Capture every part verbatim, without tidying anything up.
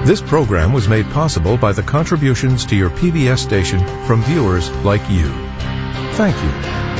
This program was made possible by the contributions to your P B S station from viewers like you. Thank you.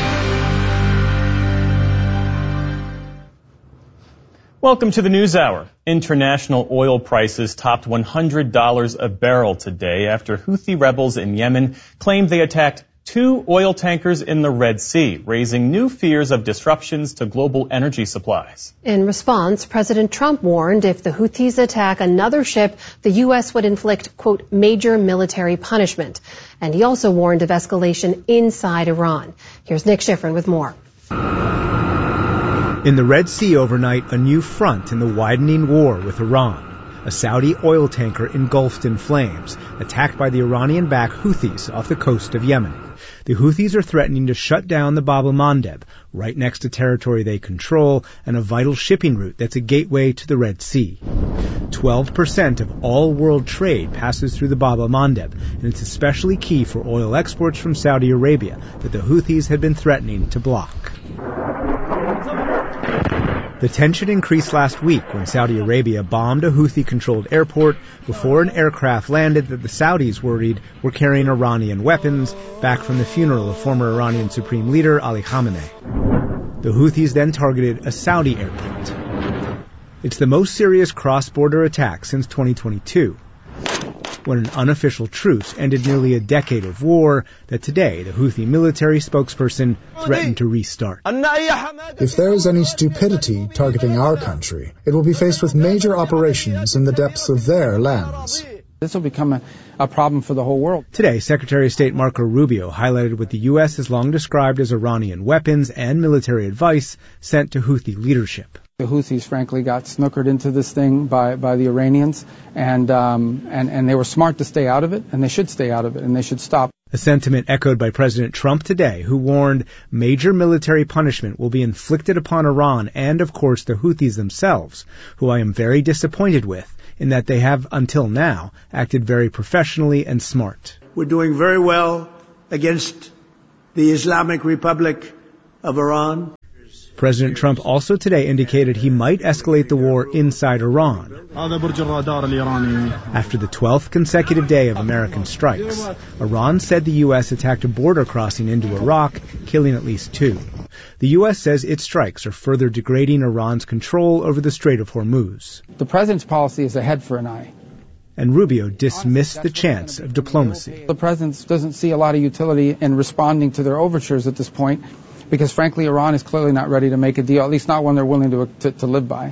Welcome to the News Hour. International oil prices topped one hundred dollars a barrel today after Houthi rebels in Yemen claimed they attacked two oil tankers in the Red Sea, raising new fears of disruptions to global energy supplies. In response, President Trump warned if the Houthis attack another ship, the U S would inflict, quote, major military punishment. And he also warned of escalation inside Iran. Here's Nick Schifrin with more. In the Red Sea overnight, a new front in the widening war with Iran. A Saudi oil tanker engulfed in flames, attacked by the Iranian-backed Houthis off the coast of Yemen. The Houthis are threatening to shut down the Bab el-Mandeb, right next to territory they control, and a vital shipping route that's a gateway to the Red Sea. twelve percent of all world trade passes through the Bab el-Mandeb, and it's especially key for oil exports from Saudi Arabia that the Houthis had been threatening to block. The tension increased last week when Saudi Arabia bombed a Houthi-controlled airport before an aircraft landed that the Saudis worried were carrying Iranian weapons back from the funeral of former Iranian Supreme Leader Ali Khamenei. The Houthis then targeted a Saudi airport. It's the most serious cross-border attack since twenty twenty-two, when an unofficial truce ended nearly a decade of war that today the Houthi military spokesperson threatened to restart. If there is any stupidity targeting our country, it will be faced with major operations in the depths of their lands. This will become a, a problem for the whole world. Today, Secretary of State Marco Rubio highlighted what the U S has long described as Iranian weapons and military advice sent to Houthi leadership. The Houthis, frankly, got snookered into this thing by, by the Iranians, and, um, and, and they were smart to stay out of it, and they should stay out of it, and they should stop. A sentiment echoed by President Trump today, who warned major military punishment will be inflicted upon Iran and, of course, the Houthis themselves, who I am very disappointed with, in that they have, until now, acted very professionally and smart. We're doing very well against the Islamic Republic of Iran. President Trump also today indicated he might escalate the war inside Iran. After the twelfth consecutive day of American strikes, Iran said the U S attacked a border crossing into Iraq, killing at least two. The U S says its strikes are further degrading Iran's control over the Strait of Hormuz. The president's policy is a head for an eye. And Rubio dismissed the chance of diplomacy. The president doesn't see a lot of utility in responding to their overtures at this point, because frankly, Iran is clearly not ready to make a deal, at least not one they're willing to, to, to live by.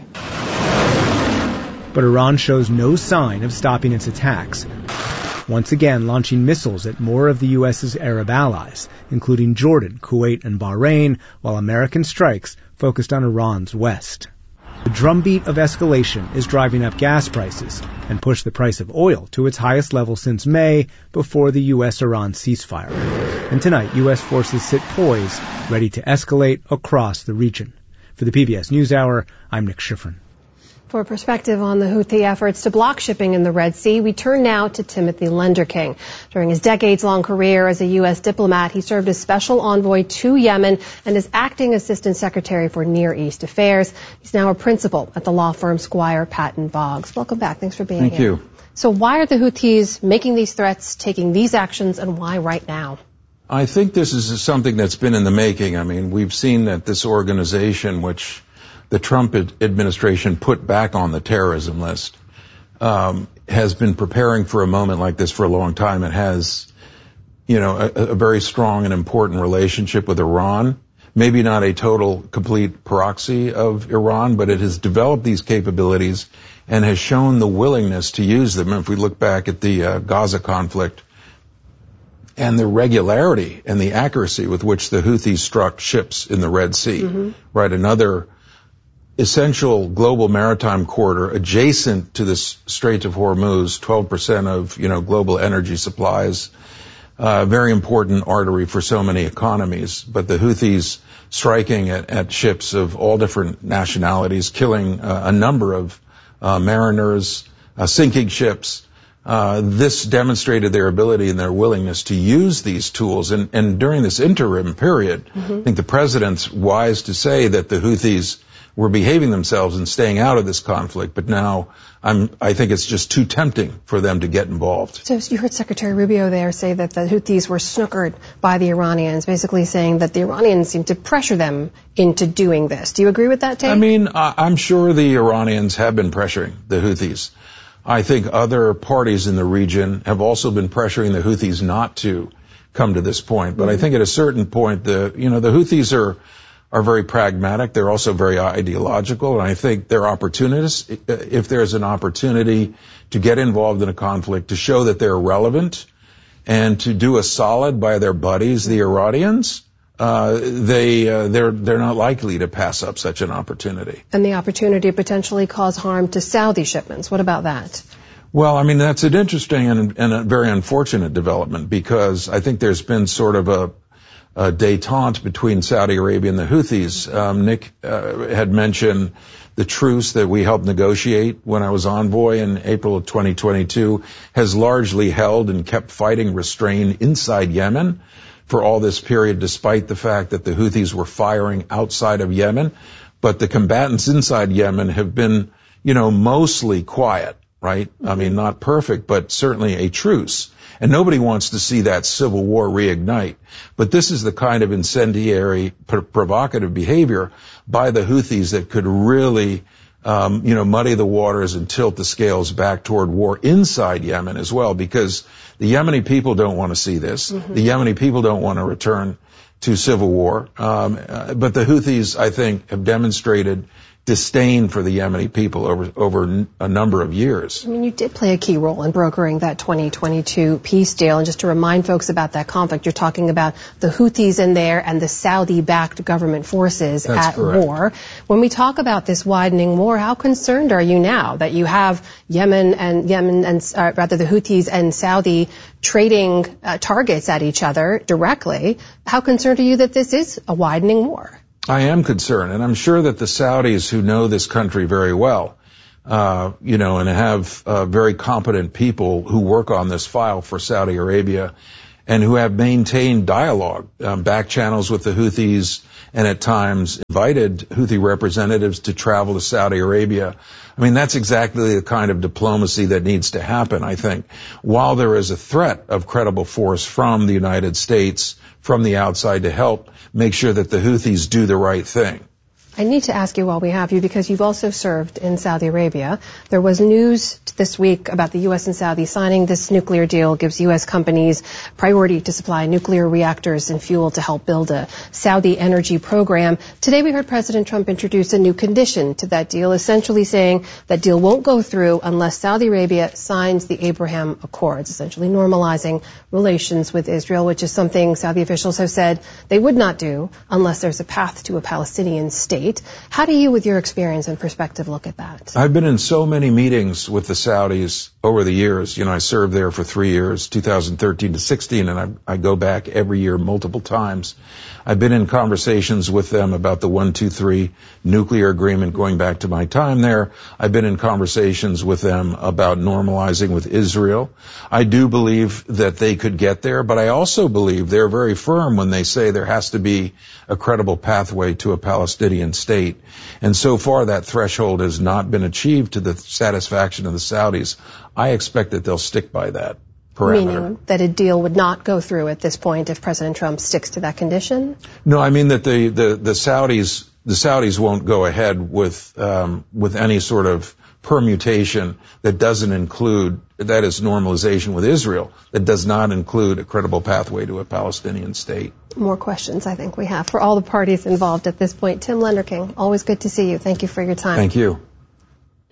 But Iran shows no sign of stopping its attacks, once again launching missiles at more of the U S's Arab allies, including Jordan, Kuwait, and Bahrain, while American strikes focused on Iran's west. The drumbeat of escalation is driving up gas prices and pushed the price of oil to its highest level since May, before the U S Iran ceasefire. And tonight, U S forces sit poised, ready to escalate across the region. For the P B S NewsHour, I'm Nick Schifrin. For perspective on the Houthi efforts to block shipping in the Red Sea, we turn now to Timothy Lenderking. During his decades-long career as a U S diplomat, he served as special envoy to Yemen and as acting assistant secretary for Near East Affairs. He's now a principal at the law firm Squire Patton Boggs. Welcome back. Thanks for being Thank here. Thank you. So why are the Houthis making these threats, taking these actions, and why right now? I think this is something that's been in the making. I mean, we've seen that this organization, which the Trump administration put back on the terrorism list, um, has been preparing for a moment like this for a long time. It has, you know, a, a very strong and important relationship with Iran. Maybe not a total, complete proxy of Iran, but it has developed these capabilities and has shown the willingness to use them. If we look back at the uh, Gaza conflict and the regularity and the accuracy with which the Houthis struck ships in the Red Sea, mm-hmm. right, another essential global maritime corridor adjacent to the Strait of Hormuz, twelve percent of, you know, global energy supplies, uh, very important artery for so many economies. But the Houthis striking at, at ships of all different nationalities, killing uh, a number of uh, mariners, uh, sinking ships. Uh, this demonstrated their ability and their willingness to use these tools. And, and during this interim period, mm-hmm. I think the president's wise to say that the Houthis were behaving themselves and staying out of this conflict, but now I'm, I think it's just too tempting for them to get involved. So you heard Secretary Rubio there say that the Houthis were snookered by the Iranians, basically saying that the Iranians seemed to pressure them into doing this. Do you agree with that take? I mean, I'm sure the Iranians have been pressuring the Houthis. I think other parties in the region have also been pressuring the Houthis not to come to this point. But mm-hmm. I think at a certain point, the, you know, the Houthis are, are very pragmatic. They're also very ideological, and I think they're opportunists. If there's an opportunity to get involved in a conflict, to show that they're relevant, and to do a solid by their buddies, the Iranians, uh, they uh, they're they're not likely to pass up such an opportunity. And the opportunity to potentially cause harm to Saudi shipments. What about that? Well, I mean, that's an interesting and, and a very unfortunate development, because I think there's been sort of a Uh, détente between Saudi Arabia and the Houthis. Um, Nick uh, had mentioned the truce that we helped negotiate when I was envoy in April of twenty twenty-two has largely held and kept fighting restrained inside Yemen for all this period, despite the fact that the Houthis were firing outside of Yemen. But the combatants inside Yemen have been, you know, mostly quiet, right? I mean, not perfect, but certainly a truce. And nobody wants to see that civil war reignite. But this is the kind of incendiary, pr- provocative behavior by the Houthis that could really, um, you know, muddy the waters and tilt the scales back toward war inside Yemen as well, because the Yemeni people don't want to see this. Mm-hmm. The Yemeni people don't want to return to civil war. Um, uh, but the Houthis, I think, have demonstrated disdain for the Yemeni people over over a number of years. I mean, you did play a key role in brokering that twenty twenty-two peace deal. And just to remind folks about that conflict, you're talking about the Houthis in there and the Saudi-backed government forces That's at correct. war. When we talk about this widening war, how concerned are you now that you have Yemen and Yemen and uh, rather the Houthis and Saudi trading uh, targets at each other directly? How concerned are you that this is a widening war? I am concerned, and I'm sure that the Saudis, who know this country very well, uh, you know, and have uh, very competent people who work on this file for Saudi Arabia, and who have maintained dialogue, um, back channels with the Houthis, and at times invited Houthi representatives to travel to Saudi Arabia. I mean, that's exactly the kind of diplomacy that needs to happen, I think. While there is a threat of credible force from the United States, from the outside, to help make sure that the Houthis do the right thing. I need to ask you while we have you, because you've also served in Saudi Arabia. There was news this week about the U S and Saudi signing this nuclear deal, gives U S companies priority to supply nuclear reactors and fuel to help build a Saudi energy program. Today we heard President Trump introduce a new condition to that deal, essentially saying that deal won't go through unless Saudi Arabia signs the Abraham Accords, essentially normalizing relations with Israel, which is something Saudi officials have said they would not do unless there's a path to a Palestinian state. How do you, with your experience and perspective, look at that? I've been in so many meetings with the Saudis over the years. You know, I served there for three years, two thousand thirteen to sixteen, and I, I go back every year multiple times. I've been in conversations with them about the one two three nuclear agreement going back to my time there. I've been in conversations with them about normalizing with Israel. I do believe that they could get there, but I also believe they're very firm when they say there has to be a credible pathway to a Palestinian state. And so far that threshold has not been achieved to the satisfaction of the Saudis. I expect that they'll stick by that parameter. Meaning that a deal would not go through at this point if President Trump sticks to that condition? No, I mean that the, the, the Saudis the Saudis won't go ahead with um, with any sort of permutation that doesn't include, that is normalization with Israel, that does not include a credible pathway to a Palestinian state. More questions I think we have for all the parties involved at this point. Tim Lenderking, always good to see you. Thank you for your time. Thank you.